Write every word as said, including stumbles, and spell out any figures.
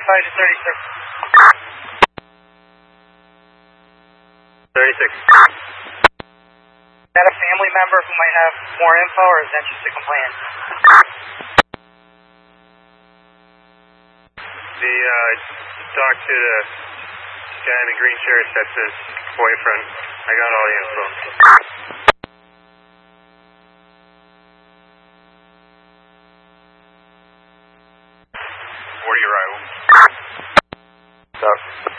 thirty-five to thirty-six. thirty-six. Is that a family member who might have more info, or is that just a complaint? The, uh, talk to the guy in the green shirt, that's his boyfriend. I got all the info.